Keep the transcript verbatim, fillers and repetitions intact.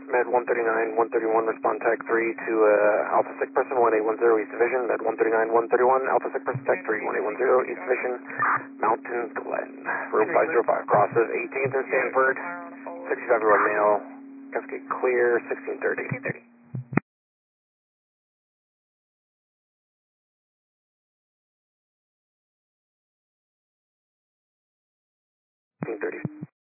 Med one thirty-nine, one thirty-one, respond tag three to uh, Alpha Sec Person one eight one zero East Division. Med one thirty-nine, one thirty-one, Alpha Sec Person tag three, one eight one zero East Division, Mountain Glen. Room five zero five, crosses eighteenth and Stanford, sixty-five year old male, cascade clear, sixteen thirty. sixteen thirty.